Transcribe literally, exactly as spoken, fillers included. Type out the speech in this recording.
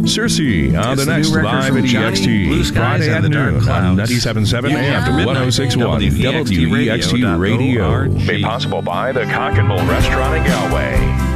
Circe on It's the the next new record live from at Johnny, E X T. Blue Skies Friday and the Dark afternoon on Clouds. ninety-seven point seven A M to Midnight, one oh six point one W E X T W E X T radio dot Radio. O R G. Made possible by the Cock and Bull Restaurant in Galway.